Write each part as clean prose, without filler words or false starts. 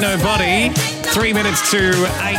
Nobody. 3 minutes to 8.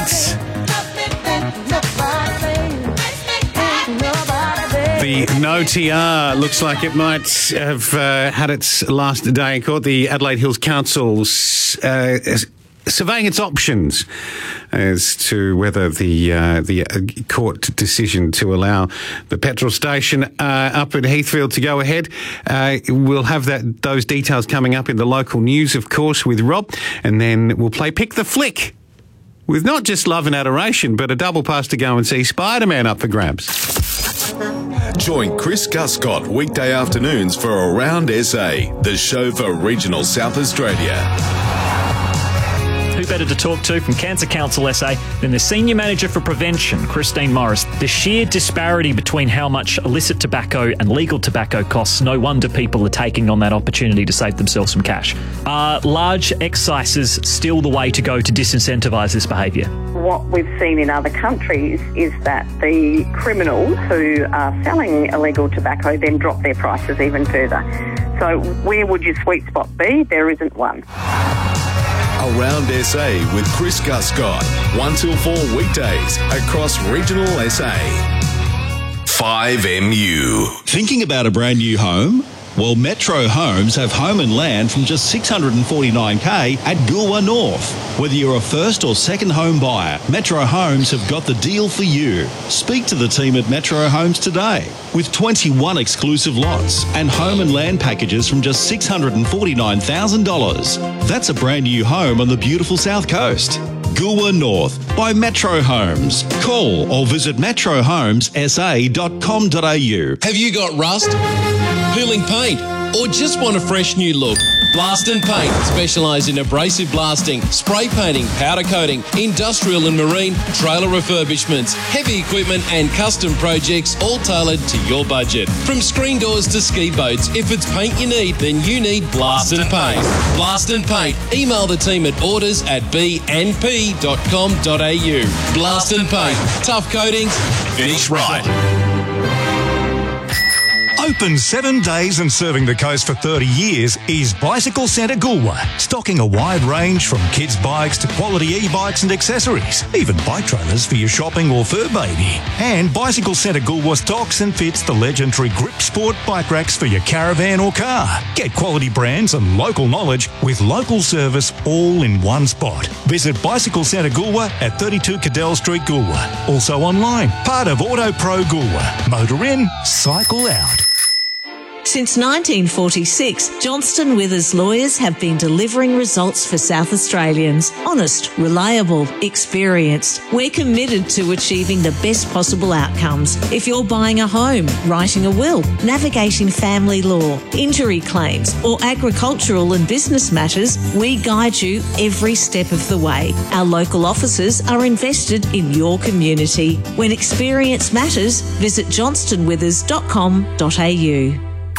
The No TR looks like it might have had its last day in court. The Adelaide Hills Council's surveying its options as to whether the court decision to allow the petrol station up at Heathfield to go ahead. We'll have those details coming up in the local news, of course, with Rob, and then we'll play Pick the Flick with not just love and adoration, but a double pass to go and see Spider-Man up for grabs. Join Chris Guscott weekday afternoons for Around SA, the show for regional South Australia. Who better to talk to from Cancer Council SA than the Senior Manager for Prevention, Christine Morris. The sheer disparity between how much illicit tobacco and legal tobacco costs, no wonder people are taking on that opportunity to save themselves some cash. Are large excises still the way to go to disincentivise this behaviour? What we've seen in other countries is that the criminals who are selling illegal tobacco then drop their prices even further. So where would your sweet spot be? There isn't one. Around SA with Chris Guscott, 1 till 4 weekdays across regional SA. 5MU. Thinking about a brand new home? Well, Metro Homes have home and land from just $649K at Goolwa North. Whether you're a first or second home buyer, Metro Homes have got the deal for you. Speak to the team at Metro Homes today. With 21 exclusive lots and home and land packages from just $649,000. That's a brand new home on the beautiful South Coast. Goolwa North by Metro Homes. Call or visit metrohomessa.com.au. Have you got rust, peeling paint, or just want a fresh new look? Blast and Paint specialise in abrasive blasting, spray painting, powder coating, industrial and marine, trailer refurbishments, heavy equipment and custom projects, all tailored to your budget. From screen doors to ski boats, if it's paint you need, then you need Blast and Paint. Blast and Paint. Email the team at orders@bnp.com.au. Blast and Paint. Tough coatings, finish right. Open 7 days and serving the coast for 30 years is Bicycle Centre Goolwa, stocking a wide range from kids' bikes to quality e-bikes and accessories, even bike trailers for your shopping or fur baby. And Bicycle Centre Goolwa stocks and fits the legendary Grip Sport bike racks for your caravan or car. Get quality brands and local knowledge with local service all in one spot. Visit Bicycle Centre Goolwa at 32 Cadell Street, Goolwa. Also online, part of Auto Pro Goolwa. Motor in, cycle out. Since 1946, Johnston Withers lawyers have been delivering results for South Australians. Honest, reliable, experienced. We're committed to achieving the best possible outcomes. If you're buying a home, writing a will, navigating family law, injury claims, or agricultural and business matters, we guide you every step of the way. Our local offices are invested in your community. When experience matters, visit johnstonwithers.com.au.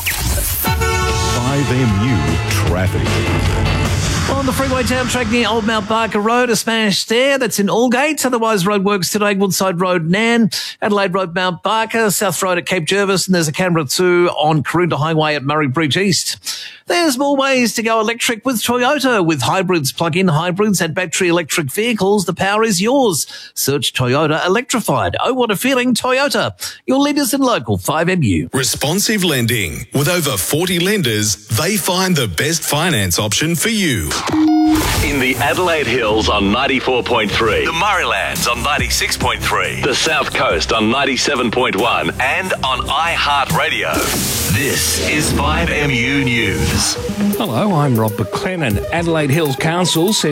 5MU Traffic. On the freeway down track near Old Mount Barker Road, a smash there. That's in Aldgate. Otherwise, roadworks today, Woodside Road, Nan, Adelaide Road, Mount Barker, South Road at Cape Jervis, and there's a Canberra 2 on Karoonda Highway at Murray Bridge East. There's more ways to go electric with Toyota. With hybrids, plug-in hybrids and battery electric vehicles, the power is yours. Search Toyota Electrified. Oh, what a feeling, Toyota. Your leaders in local 5MU. Responsive lending. With over 40 lenders, they find the best finance option for you. In the Adelaide Hills on 94.3, the Murraylands on 96.3, the South Coast on 97.1 and on iHeartRadio. This is 5MU News. Hello, I'm Rob McLennan. Adelaide Hills Council says